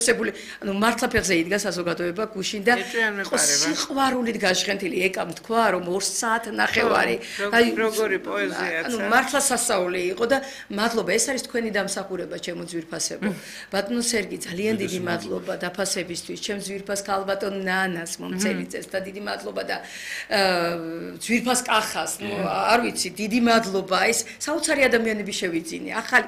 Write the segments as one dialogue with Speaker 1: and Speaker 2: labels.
Speaker 1: ანუ მართლა ფეხზე იდგა საზოგადოება გუშინ და სიყვარულით გაშხენთილი ეკამ თქვა რომ 2 საათი ნახევარი
Speaker 2: აი როგორი პოეზიაა
Speaker 1: ანუ მართლა სასაული იყო და მადლობა ეს არის თქვენი დამსახურება ჩემო ძვირფასებო ბატონო სერგი ძალიან დიდი მადლობა დაფასებისთვის ჩემს ძვირფას ქალბატონ ნანას მომწელიძეს და დიდი მადლობა და ძვირფას კახას ნუ არ ვიცი დიდი მადლობა ეს საოცარი ადამიანები შევიძინე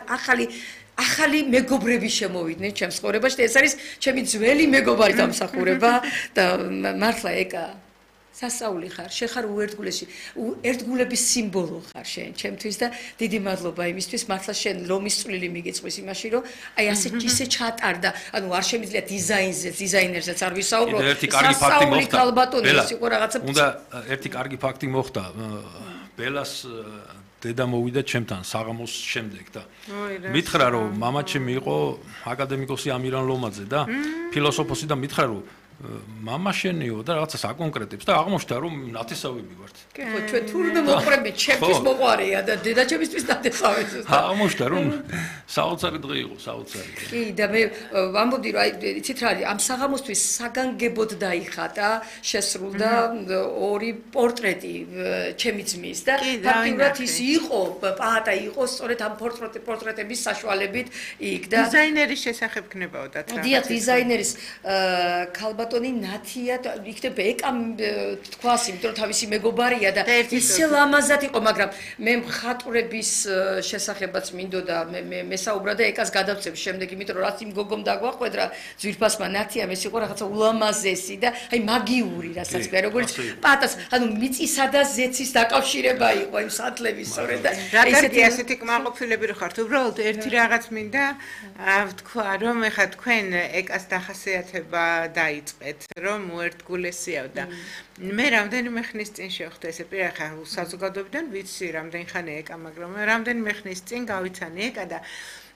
Speaker 1: ახალი მეგობრები შემოვიდნენ ჩემს ცხოვრებაში და ეს არის ჩემი ძველი მეგობარი დამსახურება და მართლა ეკა სასაული ხარ შეხარ ერთგულების სიმბოლო ხარ შენ ჩემთვის და დიდი მადლობა იმისთვის მართლა შენ ლომის წვლილი მიგიწვის იმაში რომ აი ისე ჩატარდა ანუ არ შემიძლია დიზაინერზეც არ ვისაუბრო სასაული ქალბატონი იყო რაღაცა
Speaker 3: უნდა ერთი კარგი ფაქტი მოხდა ბელას დედა მოვიდა ჩემთან საღამოს შემდეგ და მითხრა რომ მამაჩემი იყო აკადემიკოსი ამირან ლომაძე და ფილოსოფოსი და მითხრა რომ мама შენიო და რაღაცა საკონკრეტებს და აღმოჩნდა რომ ნათესავები ვართ.
Speaker 1: ხო, ჩვენ თურმე მოყრებით, ჩემთვის მოყარია და დედაჩემისთვის ნათესავები.
Speaker 3: აღმოჩნდა რომ საოცარი დღე იყო, საოცარი.
Speaker 1: კი, და მე ვამბობდი რომ აი იცით რა არის, ამ საღამოსთვის საგანგებოდ დაიხატა, შესრულდა 2 პორტრეტი ჩემი ძმის და ფაქტიურად ის იყო, პაატა იყო სწორედ ამ პორტრეტების საშუალებით იქ და
Speaker 2: დიზაინერის შესახებ გნებავდათ რა.
Speaker 1: დიახ, დიზაინერის ქალბატონი ნათია იქნება ეკამ თქვას, იმიტომ რომ თავისი მეგობარია და ისე ლამაზად იყო, მაგრამ მე მხატვრების შესახებაც მინდოდა მე საუბრა და ეკას გადავწევ შემდეგ, იმიტომ რომ რაც იმ გოგომ დაგვახვედრა ძვირფასმა ნათიამ ეს იყო რაღაცა ულამაზესი და აი მაგიური რასაც ქვია, როგორც პატას, ანუ მიწისა და ზეცის დაკავშირება იყო იმ სათლების სწორედ და
Speaker 2: ესეთი კმაყოფილები რო ხართ, უბრალოდ ერთი რაღაც მინდა ვთქვა, რომ ეხა თქვენ ეკას დახასიათება დაიწყეთ, რომ უერთგულესიაო და მე რამდენიმე ხნის წინ შევხვდი ესე პირახა საზოგადოებიდან ვიცი რამდენი ხანია ეკა, მაგრამ რამდენიმე ხნის წინ გავიცანი ეკა და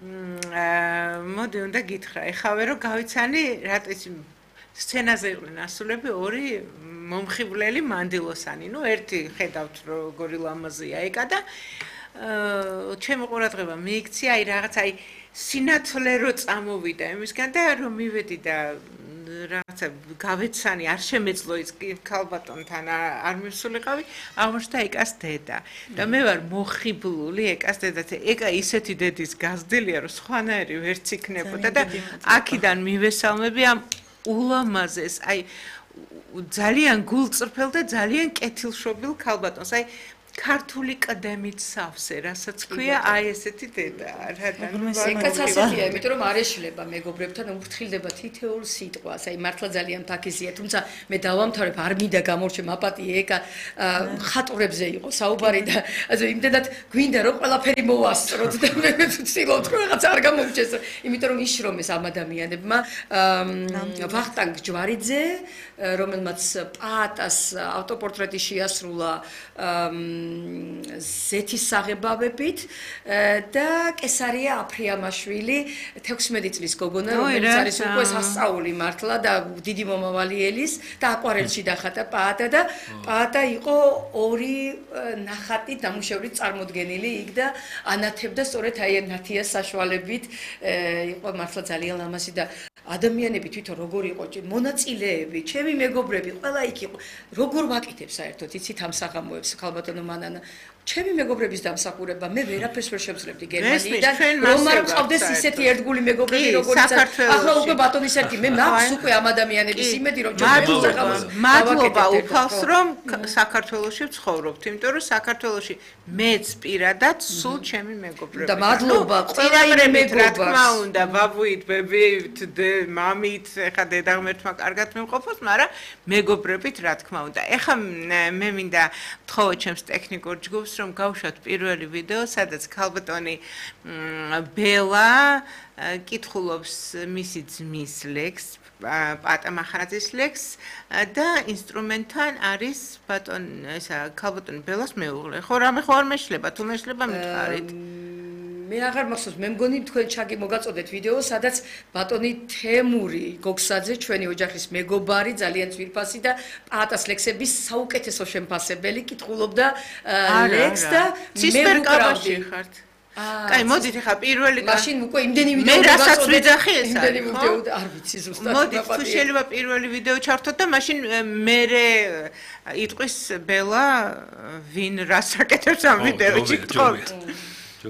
Speaker 2: მოდი უნდა გითხრა, ეხავე რომ გავიცანი რატო სცენაზე იყვნენ ასულები 2 მომხიბვლელი მანდილოსანი, ნუ ერთი ხედავთ როგორი ლამაზია ეკა და ჩემი ყურადღება მიიქცია აი რაღაც აი სინათლე რო წამოვიდა იმისგან და რომ მივედი და რაღაცა გავეცანი არ შემეძლო ის ქალბატონთან არ მივსულიყავი აღმოჩნდა ეკას დედა და მე ვარ მოხიბლული ეკას დედა ეკა ისეთი დედის გაზრდილია რომ სხვანაირი ვერც იქნებოდა და აქედან მივესალმები ამ ულამაზეს აი ძალიან გულწრფელ და ძალიან კეთილშობილ ქალბატონს აი ქართული ყდემით სავსე, რასაც ქვია, აი ესეთი დედა.
Speaker 1: ეკაც ასეთია, იმიტომ რომ არ ეშლება მეგობრებთან, უფრთხილდება თითოეულ სიტყვას. აი მართლა ძალიან ფაქიზია, თუმცა მე დავამთავრებ, არ მინდა გამორჩე მაპატი ეკა ხატურებზე იყო საუბარი და ასე იმდენად გვინდა რომ ყველაფერი მოვასწროთ და მე ვცდილობ რომ რაღაც არ გამომჩეს, იმიტომ რომ იშრომეს ამ ადამიანებმა ვახტანგ ჯვარიძე, რომელმაც პაატას ავტოპორტრეტი შეასრულა ზეთის საღებავებით და კესარია აფრიამაშვილი 16 წლის გოგონა რომელიც არის უკვე სასწაული მართლა და დიდი მომავალი ელის და აკვარელში დახატა პაატა და პაატა იყო 2 ნახატი დამუშავებით წარმოდგენილი იქ და ანათებდა სწორედ აი ნათიას საშუალებით იყო მართლა ძალიან ლამაზი და ადამიანები თვითონ როგორ იყო მონაწილეები, ჩემი მეგობრები, ყველა იქ იყო. როგორ ვაკეთებ საერთოდ, იცით ამ საღამოებს ქალბატონო მანანა. ჩემი მეგობრების დამსახურება, მე ვერაფერს ვერ შევძლებდი გერმანიიდან, რომ არ მყავდეს ისეთი ერთგული მეგობრები, როგორიც ახლა უკვე ბატონი სერგი, მე მაქვს უკვე ამ ადამიანების იმედი, რომ
Speaker 2: მადლობა უფალს, რომ საქართველოში ვცხოვრობთ, იმიტომ რომ საქართველოში მეც პირადად სულ ჩემი მეგობრები.
Speaker 1: და მადლობა ყველა მეგობრებს,
Speaker 2: რა თქმა უნდა, ბაბუით, ბებიით, მამით, ეხა დედაღმერთმა კარგად მიმყოფოს, მაგრამ მეგობრებით, რა თქმა უნდა. ეხა მე მინდა ვთხოვო ჩემს ტექნიკურ ჯგუფს რომ გავუშვათ პირველი ვიდეო, სადაც ქალბატონი ბელა კითხულობს მისი ძმის ლექს, პატა მახარაძის ლექს და ინსტრუმენტთან არის ბატონ ესა ქალბატონი ბელას მეუღლე. ხო რამე ხო არ მეშლება, თუ მეშლება მითხარით.
Speaker 1: მე აღარ მახსოვს, მე მგონი თქვენ ჩაგი მოგაწოდეთ ვიდეო, სადაც ბატონი თემური გოგსაძე, ჩვენი ოჯახის მეგობარი, ძალიან ძვირფასი და პაატას ლექსების საუკეთესო შემფასებელი კითხულობდა ლექს და
Speaker 2: ცისფერ კაბაში ხართ. კაი, მოდით ახლა პირველი
Speaker 1: მაშინ უკვე იმდენი ვიდეო
Speaker 2: მე რასაც ვიძახი ეს
Speaker 1: იმდენი ვიდეო არ ვიცი ზუსტად.
Speaker 2: მოდით თუ შეიძლება პირველი ვიდეო ჩავთოთ და მაშინ მე იტყვის ბელა ვინ რას აკეთებს ამ ვიდეოში გთხოვთ.